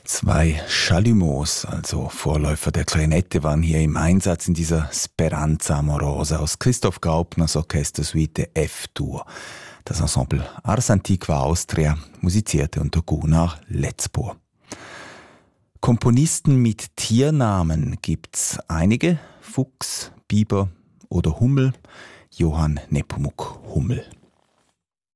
Zwei Chalumeaus, also Vorläufer der Klarinette, waren hier im Einsatz in dieser Speranza Amorosa aus Christoph Gaubners Orchestersuite F-Dur. Das Ensemble Ars Antiqua Austria musizierte unter Gunnar Letzpohr. Komponisten mit Tiernamen gibt's einige: Fuchs, Biber oder Hummel. Johann Nepomuk Hummel.